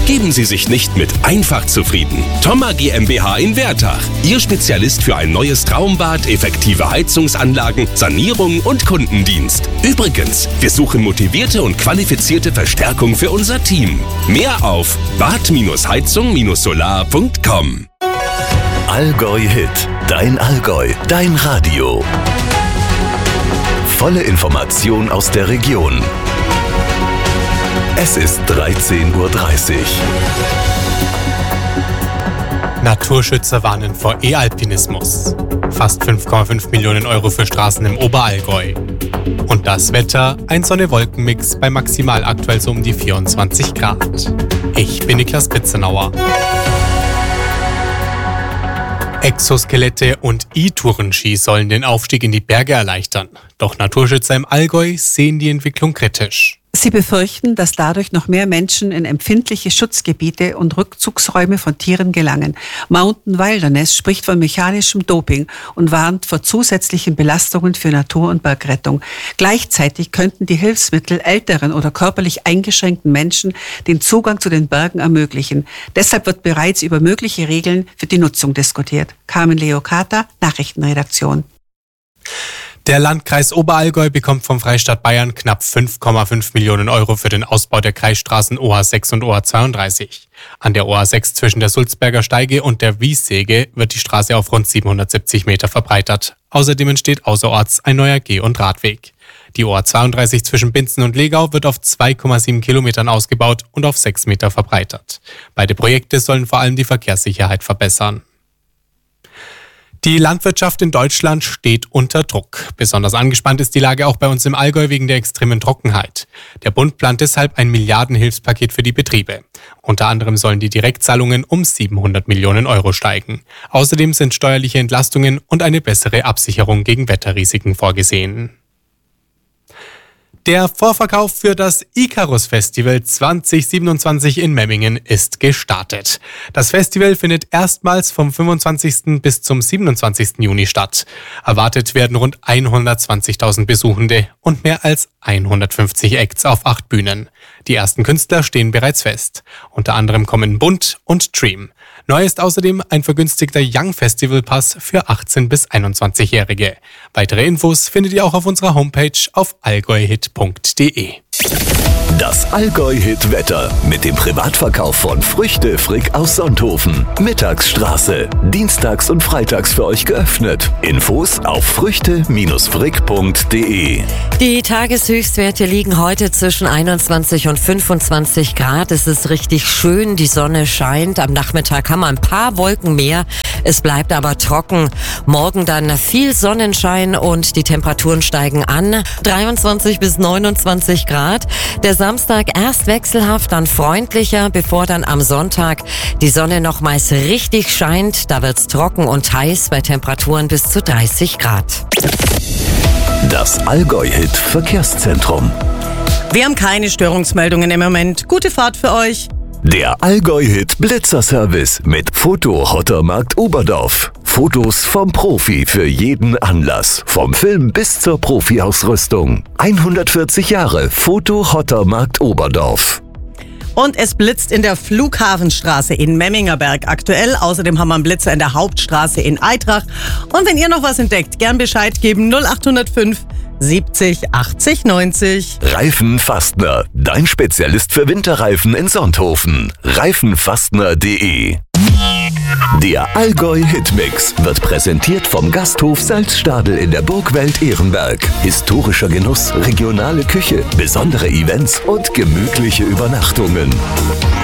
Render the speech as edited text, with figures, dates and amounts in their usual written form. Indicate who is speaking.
Speaker 1: Geben Sie sich nicht mit einfach zufrieden. Thoma GmbH in Wertach. Ihr Spezialist für ein neues Traumbad, effektive Heizungsanlagen, Sanierung und Kundendienst. Übrigens, wir suchen motivierte und qualifizierte Verstärkung für unser Team. Mehr auf bad-heizung-solar.com.
Speaker 2: Allgäu Hit. Dein Allgäu. Dein Radio. Volle Information aus der Region. Es ist 13:30 Uhr.
Speaker 3: Naturschützer warnen vor E-Alpinismus. Fast 5,5 Millionen Euro für Straßen im Oberallgäu. Und das Wetter, ein Sonne-Wolken-Mix bei maximal aktuell so um die 24 Grad. Ich bin Niklas Pitzenauer. Exoskelette und E-Tourenski sollen den Aufstieg in die Berge erleichtern. Doch Naturschützer im Allgäu sehen die Entwicklung kritisch.
Speaker 4: Sie befürchten, dass dadurch noch mehr Menschen in empfindliche Schutzgebiete und Rückzugsräume von Tieren gelangen. Mountain Wilderness spricht von mechanischem Doping und warnt vor zusätzlichen Belastungen für Natur- und Bergrettung. Gleichzeitig könnten die Hilfsmittel älteren oder körperlich eingeschränkten Menschen den Zugang zu den Bergen ermöglichen. Deshalb wird bereits über mögliche Regeln für die Nutzung diskutiert. Carmen Leocata, Nachrichtenredaktion.
Speaker 3: Der Landkreis Oberallgäu bekommt vom Freistaat Bayern knapp 5,5 Millionen Euro für den Ausbau der Kreisstraßen OA6 und OA32. An der OA6 zwischen der Sulzberger Steige und der Wiessäge wird die Straße auf rund 770 Meter verbreitert. Außerdem entsteht außerorts ein neuer Geh- und Radweg. Die OA32 zwischen Binzen und Legau wird auf 2,7 Kilometern ausgebaut und auf 6 Meter verbreitert. Beide Projekte sollen vor allem die Verkehrssicherheit verbessern. Die Landwirtschaft in Deutschland steht unter Druck. Besonders angespannt ist die Lage auch bei uns im Allgäu wegen der extremen Trockenheit. Der Bund plant deshalb ein Milliardenhilfspaket für die Betriebe. Unter anderem sollen die Direktzahlungen um 700 Millionen Euro steigen. Außerdem sind steuerliche Entlastungen und eine bessere Absicherung gegen Wetterrisiken vorgesehen. Der Vorverkauf für das Icarus Festival 2027 in Memmingen ist gestartet. Das Festival findet erstmals vom 25. bis zum 27. Juni statt. Erwartet werden rund 120.000 Besuchende und mehr als 150 Acts auf 8 Bühnen. Die ersten Künstler stehen bereits fest. Unter anderem kommen Bund und Dream. Neu ist außerdem ein vergünstigter Young Festival Pass für 18- bis 21-Jährige. Weitere Infos findet ihr auch auf unserer Homepage auf allgäuhit.de.
Speaker 2: Das Allgäu-Hit-Wetter mit dem Privatverkauf von Früchte Frick aus Sonthofen. Mittagsstraße. Dienstags und freitags für euch geöffnet. Infos auf früchte-frick.de.
Speaker 5: Die Tageshöchstwerte liegen heute zwischen 21 und 25 Grad. Es ist richtig schön, die Sonne scheint. Am Nachmittag haben wir ein paar Wolken mehr. Es bleibt aber trocken. Morgen dann viel Sonnenschein und die Temperaturen steigen an. 23 bis 29 Grad. Der Samstag erst wechselhaft, dann freundlicher, bevor dann am Sonntag die Sonne nochmals richtig scheint. Da wird's trocken und heiß bei Temperaturen bis zu 30 Grad.
Speaker 2: Das Allgäu-Hit Verkehrszentrum.
Speaker 6: Wir haben keine Störungsmeldungen im Moment. Gute Fahrt für euch.
Speaker 2: Der Allgäu-Hit Blitzerservice mit Foto-Hottermarkt Oberdorf. Fotos vom Profi für jeden Anlass. Vom Film bis zur Profi-Ausrüstung. 140 Jahre Foto-Hottermarkt Oberdorf.
Speaker 6: Und es blitzt in der Flughafenstraße in Memmingerberg aktuell. Außerdem haben wir einen Blitzer in der Hauptstraße in Eitrach. Und wenn ihr noch was entdeckt, gern Bescheid geben. 0805 70 80 90.
Speaker 2: Reifenfastner, dein Spezialist für Winterreifen in Sonthofen. Reifenfastner.de. Der Allgäu-Hitmix wird präsentiert vom Gasthof Salzstadel in der Burgwelt Ehrenberg. Historischer Genuss, regionale Küche, besondere Events und gemütliche Übernachtungen.